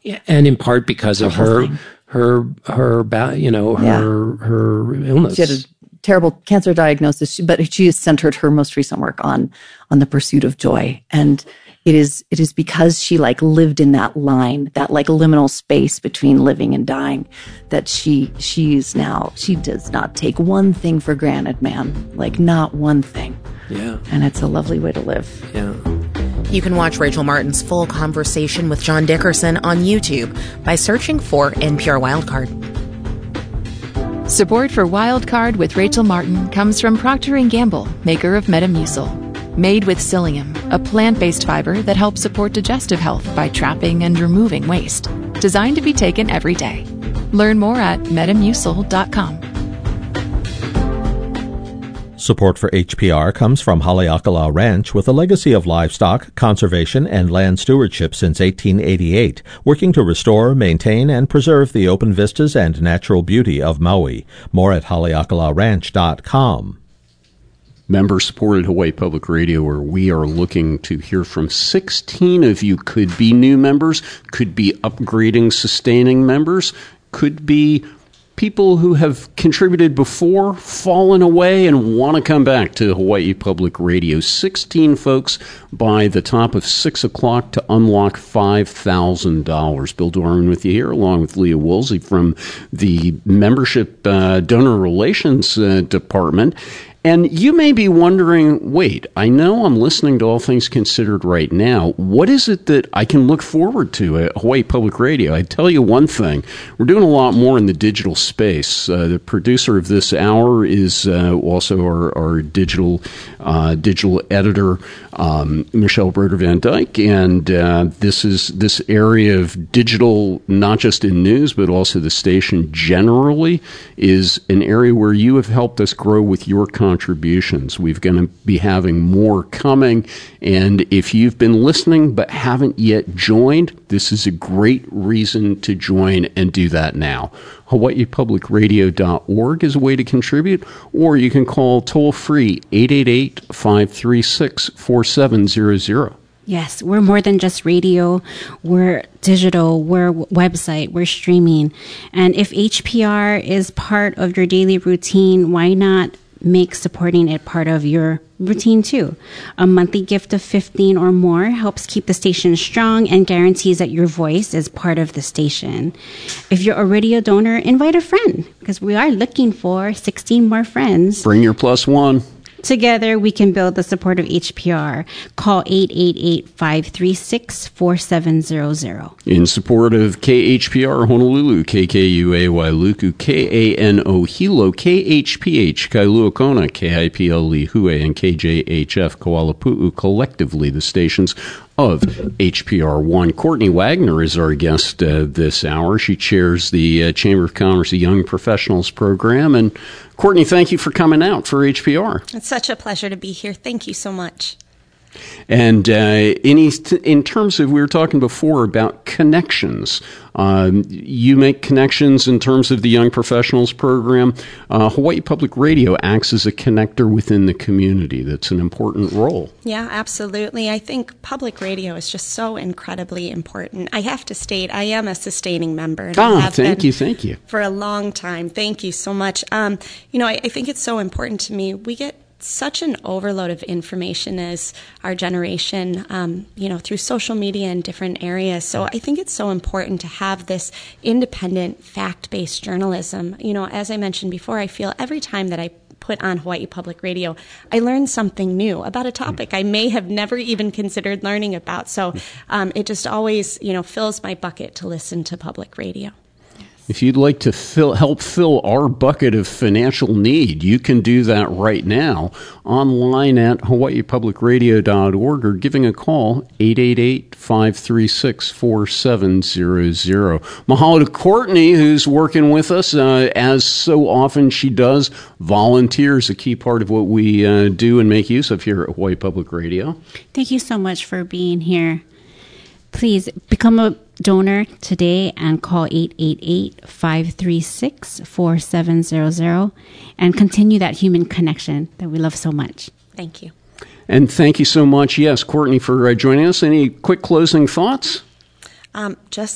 And in part because of her illness. She had a terrible cancer diagnosis, but she has centered her most recent work on the pursuit of joy. And it is because she lived in that line, that liminal space between living and dying, that she does not take one thing for granted, man. Not one thing. Yeah. And it's a lovely way to live. Yeah. You can watch Rachel Martin's full conversation with John Dickerson on YouTube by searching for NPR Wildcard. Support for Wildcard with Rachel Martin comes from Procter & Gamble, maker of Metamucil. Made with psyllium, a plant-based fiber that helps support digestive health by trapping and removing waste. Designed to be taken every day. Learn more at metamucil.com. Support for HPR comes from Haleakala Ranch, with a legacy of livestock, conservation, and land stewardship since 1888, working to restore, maintain, and preserve the open vistas and natural beauty of Maui. More at haleakalaranch.com. Member-supported Hawaii Public Radio, where we are looking to hear from 16 of you. Could be new members, could be upgrading, sustaining members, could be people who have contributed before, fallen away, and want to come back to Hawaii Public Radio. 16 folks by the top of 6 o'clock to unlock $5,000. Bill Dorman with you here, along with Leah Woolsey from the Membership Donor Relations Department. And you may be wondering, wait, I know I'm listening to All Things Considered right now. What is it that I can look forward to at Hawaii Public Radio? I tell you one thing. We're doing a lot more in the digital space. The producer of this hour is also our digital editor, Michelle Broder Van Dyke. And this area of digital, not just in news, but also the station generally, is an area where you have helped us grow with your contributions. We're going to be having more coming, and if you've been listening but haven't yet joined, this is a great reason to join and do that now. HawaiiPublicRadio.org is a way to contribute, or you can call toll-free 888-536-4700. Yes, we're more than just radio. We're digital, we're website, we're streaming. And if HPR is part of your daily routine, why not make supporting it part of your routine too? A monthly gift of $15 or more helps keep the station strong and guarantees that your voice is part of the station. If you're a radio donor, invite a friend, because we are looking for 16 more friends. Bring your plus one. Together, we can build the support of HPR. Call 888-536-4700. In support of KHPR Honolulu, KKUAY Luku, KANO Hilo, KHPH Kailua Kona, KIPL Lihue, and KJHF Koalapu'u, collectively the stations of HPR1. Courtney Wagner is our guest this hour. She chairs the Chamber of Commerce Young Professionals Program. And Courtney, thank you for coming out for HPR. It's such a pleasure to be here. Thank you so much. And in terms of, we were talking before about connections. You make connections in terms of the Young Professionals Program. Hawaii Public Radio acts as a connector within the community. That's an important role. Yeah, absolutely. I think public radio is just so incredibly important. I have to state, I am a sustaining member. And thank you. For a long time. Thank you so much. I think it's so important to me. We get such an overload of information as our generation, through social media and different areas. So I think it's so important to have this independent, fact-based journalism. As I mentioned before, I feel every time that I put on Hawaii Public Radio, I learn something new about a topic I may have never even considered learning about. So it just always, fills my bucket to listen to public radio. If you'd like to help fill our bucket of financial need, you can do that right now online at hawaiipublicradio.org or giving a call 888-536-4700. Mahalo to Courtney, who's working with us as so often she does. Volunteers, a key part of what we do and make use of here at Hawaii Public Radio. Thank you so much for being here. Please become a donor today and call 888-536-4700 and continue that human connection that we love so much. Thank you. And thank you so much, yes, Courtney, for joining us. Any quick closing thoughts? Just